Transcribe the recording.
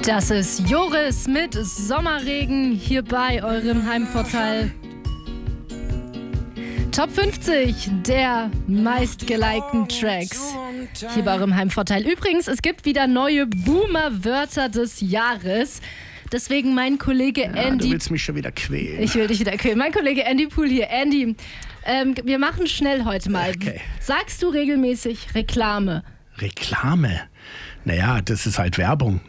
Das ist Joris mit Sommerregen hier bei eurem Heimvorteil. Top 50 der meistgelikten Tracks hier bei eurem Heimvorteil. Übrigens, es gibt wieder neue Boomer-Wörter des Jahres. Deswegen mein Kollege Andy... Du willst mich schon wieder quälen. Ich will dich wieder quälen. Mein Kollege Andy Pool hier. Andy, wir machen schnell heute mal. Okay. Sagst du regelmäßig Reklame? Reklame? Naja, das ist halt Werbung.